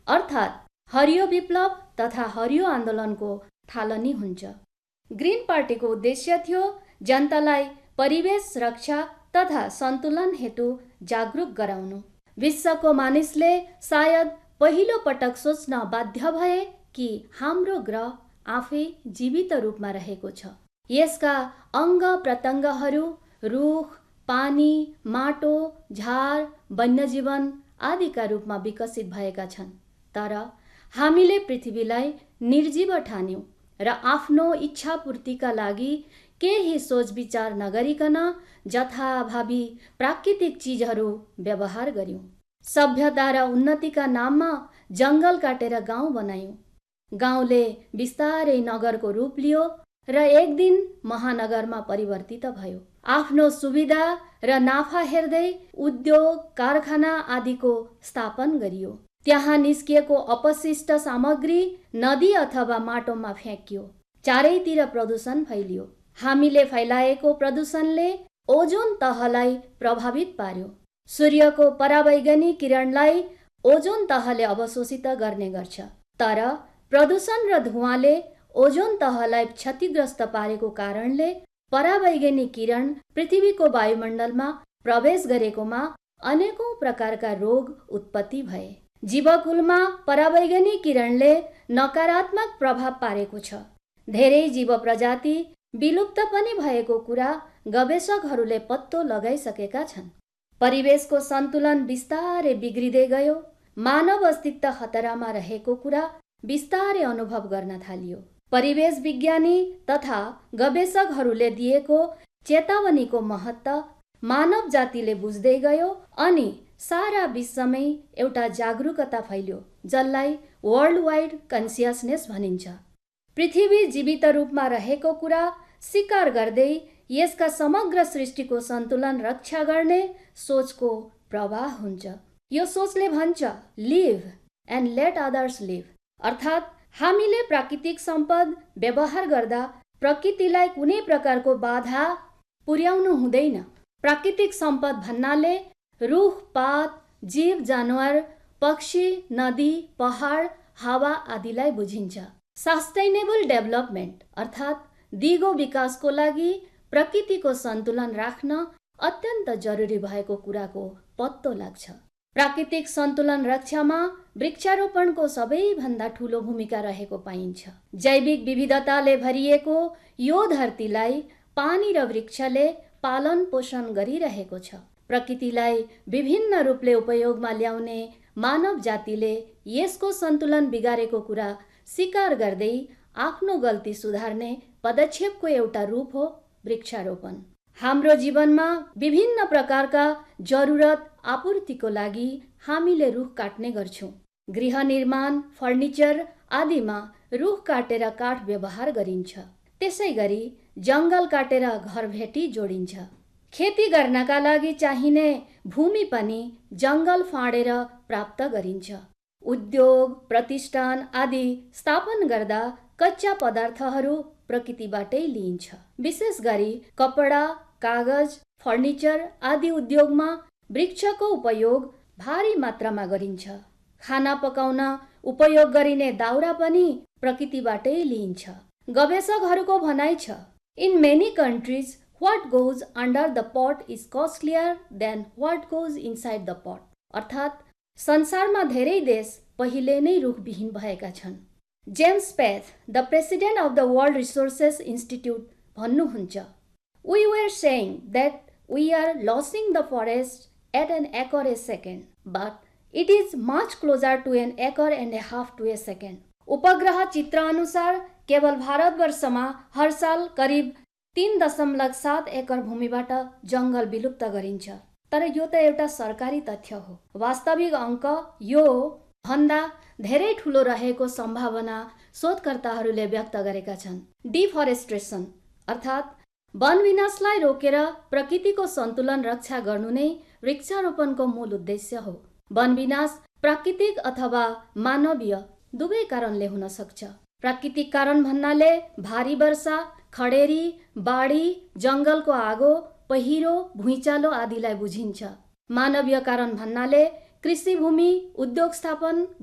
अर्थात् हरियो विप्लव तथा हरियो आन्दोलनको थालनी हुन्छ। ग्रीन पार्टीको उद्देश्य थियो जनतालाई परिवेश रक्षा तथा सन्तुलन हेतु जागरुक गराउनु। विश्वको मानिसले सायद पहिलो पटक सोच्न बाध्य भए कि हाम्रो ग्रह आफै जीवित रूपमा रहेको छ। यसका अङ्ग प्रत्यङ्गहरू रुख, पानी, माटो, झार, वन्यजीवन आदिका रूपमा विकसित भएका छन्। तर हामीले पृथ्वीलाई निर्जीव ठान्यौं र आफ्नो इच्छापूर्तिका लागि केही सोच विचार नगरिकन जथाभावी प्राकृतिक चिजहरू व्यवहार गर्यौं। सभ्यता र उन्नतिका नाममा जङ्गल काटेर गाउँ बनायौं। गाउँले बिस्तारै नगरको रूप लियो र एक दिन महानगरमा परिवर्तित भयो। आफ्नो सुविधा र नाफा हेर्दै उद्योग, कारखाना आदिको स्थापन गरियो। त्यहाँ निस्किएको अपशिष्ट सामग्री नदी अथवा माटोमा फ्याँकियो। चारैतिर प्रदूषण फैलियो। हामीले फैलाएको प्रदूषणले ओजोन तहलाई प्रभावित पार्यो। सूर्यको परावैगनी किरणलाई ओजोन तहले अवशोषित गर्ने गर्छ। तर प्रदूषण र धुवाँले ओजोन तहलाई क्षतिग्रस्त पारेको कारणले परावैगनी किरण पृथ्वीको वायुमण्डलमा प्रवेश गरेकोमा अनेकौं प्रकारका रोग उत्पत्ति भए। जीवकुलमा परावैगनी किरणले नकारात्मक प्रभाव पारेको छ। धेरै जीव प्रजाति विलुप्त पनि भएको कुरा गवेषकहरूले पत्तो लगाइसकेका छन्। परिवेशको सन्तुलन बिस्तारै बिग्रिँदै गयो। मानव अस्तित्व खतरामा रहेको कुरा बिस्तारै अनुभव गर्न थालियो। परिवेश विज्ञानी तथा गवेषकहरूले दिएको चेतावनीको महत्त्व मानव जातिले बुझ्दै गयो अनि सारा विश्वमै एउटा जागरुकता फैल्यो जसलाई वर्ल्ड वाइड कन्सियसनेस भनिन्छ। पृथ्वी जीवित रूपमा रहेको कुरा स्वीकार गर्दै यसका समग्र सृष्टिको सन्तुलन रक्षा गर्ने सोचको प्रवाह हुन्छ। यो सोचले भन्छ live and let others leave, अर्थात् हामीले प्राकृतिक सम्पद व्यवहार गर्दा प्रकृतिलाई कुनै प्रकारको बाधा पुर्याउनु हुँदैन। प्राकृतिक सम्पद भन्नाले रुख पात, जीव जानवर, पक्षी, नदी, पहाड, हावा आदिलाई बुझिन्छ। सस्टेनेबल डेभलपमेन्ट अर्थात् दिगो विकासको लागि प्रकृतिको सन्तुलन राख्न अत्यन्त जरुरी भएको कुराको पत्तो लाग्छ। प्राकृतिक सन्तुलन रक्षामा वृक्षारोपणको सबैभन्दा ठूलो भूमिका रहेको पाइन्छ। जैविक विविधताले भरिएको यो धरतीलाई पानी र वृक्षले पालन पोषण गरिरहेको छ। प्रकृतिलाई विभिन्न रूपले उपयोगमा ल्याउने मानव जातिले यसको सन्तुलन बिगारेको कुरा स्वीकार गर्दै आफ्नो गल्ती सुधार्ने पदक्षेपको एउटा रूप हो वृक्षारोपण। हाम्रो जीवनमा विभिन्न प्रकारका जरुरत आपूर्तिको लागि हामीले रुख काट्ने गर्छौं। गृह निर्माण, फर्निचर आदिमा रुख काटेर काठ व्यवहार गरिन्छ। त्यसै गरी जङ्गल काटेर घरभेटी जोडिन्छ। खेती गर्नका लागि चाहिने भूमि पनि जङ्गल फाँडेर प्राप्त गरिन्छ। उद्योग, प्रतिष्ठान आदि स्थापन गर्दा कच्चा पदार्थहरू प्रकृतिबाटै लिइन्छ। विशेष गरी कपडा, कागज, फर्निचर आदि उद्योगमा वृक्षको उपयोग भारी मात्रामा गरिन्छ। खाना पकाउन उपयोग गरिने दाउरा पनि प्रकृतिबाटै लिइन्छ। गवेषकहरूको भनाइ छ, in many countries what goes under the pot is costlier than what goes inside the pot, अर्थात् संसारमा धेरै देश पहिले नै रुखविहीन भएका छन्। James faith, the president of the world resources institute भन्नुहुन्छ, We were saying that we are losing the forest at an acre a second, but it is much closer to an acre and a half to a second. उपग्रह चित्र अनुसार केवल भारतवर्षमा हर साल करिब 3.7 एकर भूमिबाट जङ्गल विलुप्त गरिन्छ। तर यो त एउटा सरकारी तथ्य हो। वास्तविक अङ्क यो भन्दा धेरै ठूलो रहेको सम्भावना शोधकर्ताहरूले व्यक्त गरेका छन्। डिफरेस्ट्रेसन अर्थात् वन विनाशलाई रोकेर प्रकृतिको सन्तुलन रक्षा गर्नु नै वृक्षारोपणको मूल उद्देश्य हो। वन विनाश प्राकृतिक अथवा मानवीय दुवै कारणले हुन सक्छ। प्राकृतिक कारण भन्नाले भारी वर्षा, खडेरी, बाढी, जङ्गलको आगो, पहिरो, भुइँचालो आदिलाई बुझिन्छ। मानवीय कारण भन्नाले कृषि भूमि, उद्योग स्थापन,